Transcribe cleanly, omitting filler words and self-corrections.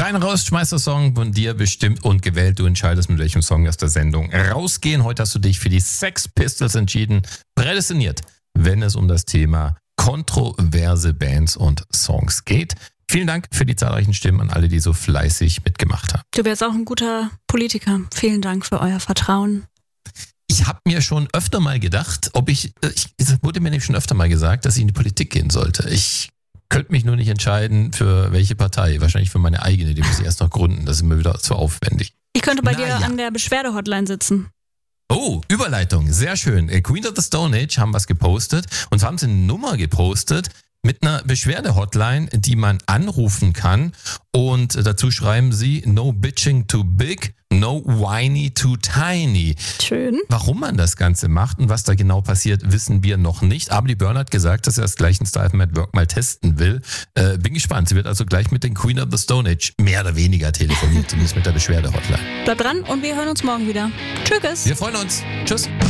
Rein raus, Schmeißer-Song von dir bestimmt und gewählt. Du entscheidest, mit welchem Song aus der Sendung rausgehen. Heute hast du dich für die Sex Pistols entschieden. Prädestiniert, wenn es um das Thema kontroverse Bands und Songs geht. Vielen Dank für die zahlreichen Stimmen an alle, die so fleißig mitgemacht haben. Du wärst auch ein guter Politiker. Vielen Dank für euer Vertrauen. Ich habe mir schon öfter mal gedacht, es wurde mir nämlich schon öfter mal gesagt, dass ich in die Politik gehen sollte. Ich könnte mich nur nicht entscheiden, für welche Partei. Wahrscheinlich für meine eigene, die muss ich erst noch gründen. Das ist mir wieder zu aufwendig. Ich könnte bei dir an der Beschwerde-Hotline sitzen. Oh, Überleitung, sehr schön. Queen of the Stone Age haben was gepostet. Und zwar haben sie eine Nummer gepostet mit einer Beschwerde-Hotline, die man anrufen kann. Und dazu schreiben sie, no bitching too big, no whiny too tiny. Schön. Warum man das Ganze macht und was da genau passiert, wissen wir noch nicht. Aber die Byrne hat gesagt, dass er das gleich in Style at Work mal testen will. Bin gespannt. Sie wird also gleich mit den Queen of the Stone Age mehr oder weniger telefonieren, zumindest mit der Beschwerde-Hotline. Bleib dran und wir hören uns morgen wieder. Tschüss. Wir freuen uns. Tschüss.